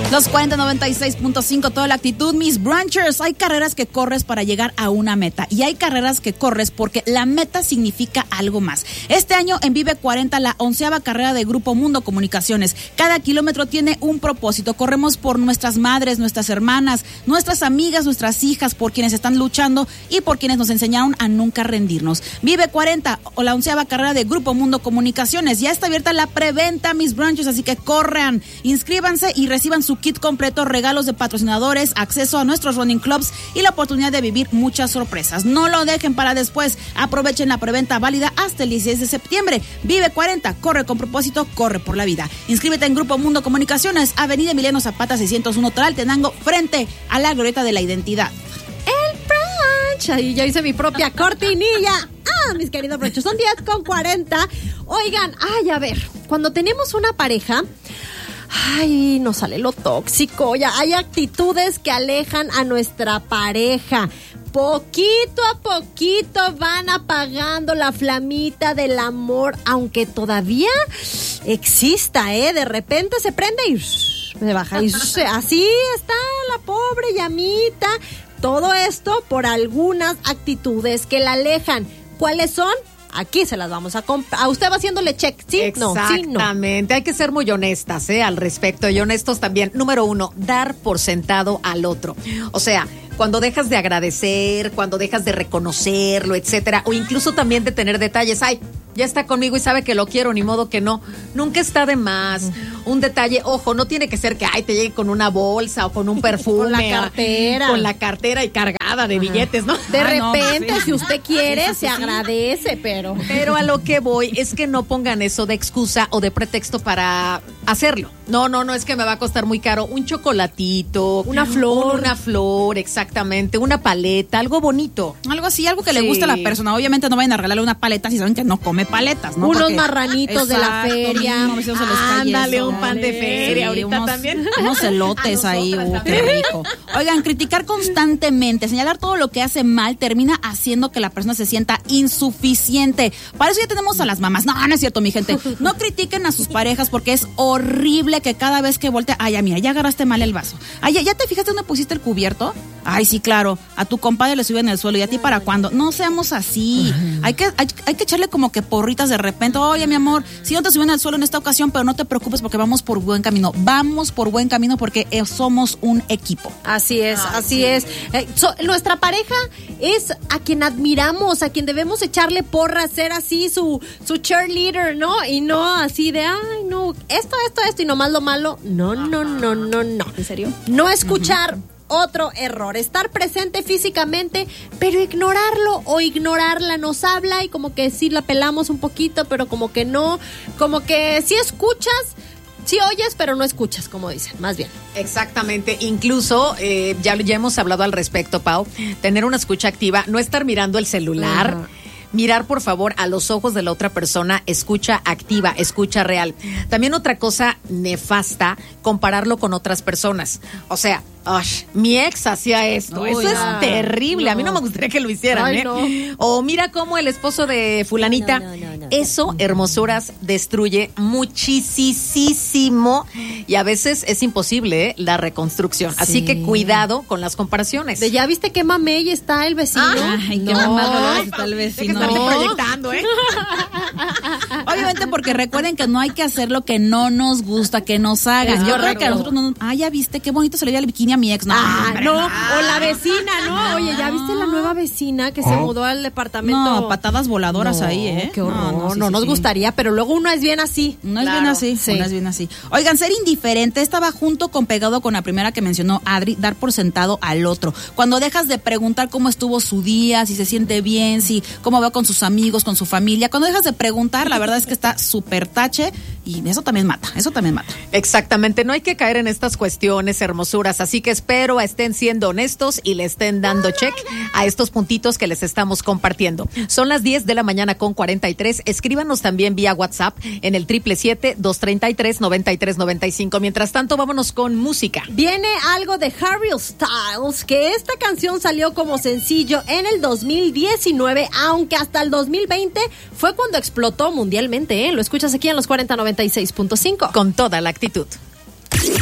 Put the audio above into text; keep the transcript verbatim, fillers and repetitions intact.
Los cuarenta noventa y seis punto cinco, toda la actitud, mis branchers. Hay carreras que corres para llegar a una meta y hay carreras que corres porque la meta significa algo más. Este año en Vive cuarenta, la onceava carrera de Grupo Mundo Comunicaciones. Cada kilómetro tiene un propósito. Corremos por nuestras madres, nuestras hermanas, nuestras amigas, nuestras hijas, por quienes están luchando y por quienes nos enseñaron a nunca rendirnos. Vive cuarenta o la onceava carrera de Grupo Mundo Comunicaciones. Ya está abierta la preventa, mis branchers, así que corran, inscríbanse y reciban su kit completo, regalos de patrocinadores, acceso a nuestros running clubs y la oportunidad de vivir muchas sorpresas. No lo dejen para después. Aprovechen la preventa válida hasta el dieciséis de septiembre. Vive cuarenta, corre con propósito, corre por la vida. Inscríbete en Grupo Mundo Comunicaciones, Avenida Emiliano Zapata seiscientos uno, Tlaltenango, frente a la Glorieta de la Identidad. El brunch. Ahí ya hice mi propia cortinilla. Ah, mis queridos brunchos, son diez con cuarenta. Oigan, ay, a ver, cuando tenemos una pareja, ay, nos sale lo tóxico. Ya hay actitudes que alejan a nuestra pareja. Poquito a poquito van apagando la flamita del amor, aunque todavía exista, ¿eh? De repente se prende y se baja. Y así está la pobre llamita. Todo esto por algunas actitudes que la alejan. ¿Cuáles son? Aquí se las vamos a comprar. A usted va haciéndole check, ¿sí? Exactamente. No, sí, no. Hay que ser muy honestas, ¿eh? Al respecto. Y honestos también. Número uno, dar por sentado al otro. O sea, cuando dejas de agradecer, cuando dejas de reconocerlo, etcétera, o incluso también de tener detalles. Ay, ya está conmigo y sabe que lo quiero, ni modo que no. Nunca está de más. Uh-huh. Un detalle, ojo, no tiene que ser que ay te llegue con una bolsa o con un perfume. Con la cartera. Con la cartera y cargada de uh-huh. billetes, ¿no? De ah, repente, no, sí. Si usted quiere, sí, sí, se sí. agradece, pero... Pero a lo que voy es que no pongan eso de excusa o de pretexto para hacerlo. No, no, no, es que me va a costar muy caro. Un chocolatito. Una flor. Una flor, exactamente. Una paleta, algo bonito. Algo así, algo que sí. le guste a la persona. Obviamente no vayan a regalarle una paleta si saben que no come paletas, ¿no? Unos Porque, marranitos exacto, de la feria. No, no ándale, un pan de feria. Sí, ahorita unos, también. Unos elotes ahí, uh, qué rico. Oigan, criticar constantemente, señalar todo lo que hace mal, termina haciendo que la persona se sienta insuficiente. Para eso ya tenemos a las mamás. No, no es cierto, mi gente. No critiquen a sus parejas porque es horrible que cada vez que voltea, ay, ya mira, ya agarraste mal el vaso. Ay, ¿ya te fijaste dónde pusiste el cubierto? Ay, sí, claro. A tu compadre le suben el suelo y a ti para cuándo. No seamos así. Hay que, hay, hay que echarle como que porritas de repente. Oye, mi amor, si no te suben al suelo en esta ocasión, pero no te preocupes porque vamos por buen camino. Vamos por buen camino porque eh, somos un equipo. Así es, ah, así sí. es. Eh, so, nuestra pareja es a quien admiramos, a quien debemos echarle porra, ser así su, su cheerleader, ¿no? Y no así de, ay, no, esto, esto, esto y nomás lo malo. No, no, no, no, no. ¿En serio? No escuchar. Uh-huh. Otro error, estar presente físicamente, pero ignorarlo o ignorarla. Nos habla y como que sí la pelamos un poquito, pero como que no, como que sí escuchas, sí oyes, pero no escuchas, como dicen, más bien. Exactamente, incluso eh, ya, ya hemos hablado al respecto, Pau, tener una escucha activa, no estar mirando el celular. Uh-huh. Mirar, por favor, a los ojos de la otra persona, escucha activa, escucha real. También otra cosa nefasta, compararlo con otras personas. O sea, Ush, mi ex hacía esto. Uy, Eso no, es terrible. No. A mí no me gustaría que lo hicieran. Ay, ¿eh? No. O mira cómo el esposo de fulanita. No, no, no, no, no. Eso, hermosuras, destruye muchísimo y a veces es imposible ¿eh? la reconstrucción. Sí. Así que cuidado con las comparaciones. ¿De ya viste qué mamey está el vecino? Ay, qué no. mamado está el vecino. Hay que estarse proyectando, ¿eh? Obviamente porque recuerden que no hay que hacer lo que no nos gusta que nos hagan. Yo creo que a nosotros no. Ah, ya viste qué bonito se le veía el bikini a mi ex. No, ah, hombre, no. no. O la vecina, ¿no? Oye, ¿ya viste la nueva vecina que se mudó al departamento? No, patadas voladoras no, ahí, ¿eh? Qué horror. No, no, sí, no sí, nos sí. gustaría, pero luego uno es bien así. No claro. es bien así, sí. uno es bien así. Oigan, ser indiferente estaba junto con pegado con la primera que mencionó Adri, dar por sentado al otro. Cuando dejas de preguntar cómo estuvo su día, si se siente bien, si cómo va con sus amigos, con su familia, cuando dejas de preguntar, la verdad es que está súper tache y eso también mata, eso también mata. Exactamente, no hay que caer en estas cuestiones, hermosuras, así que espero estén siendo honestos y le estén dando check a estos puntitos que les estamos compartiendo. Son las diez de la mañana con cuarenta y tres, escríbanos también vía WhatsApp en el siete siete siete, dos tres tres, nueve tres nueve cinco. Mientras tanto, vámonos con música. Viene algo de Harry Styles, que esta canción salió como sencillo en el dos mil diecinueve, aunque hasta el dos mil veinte fue cuando explotó mundialmente, ¿eh? Lo escuchas aquí en los cuarenta noventa y seis punto cinco. Con toda la actitud.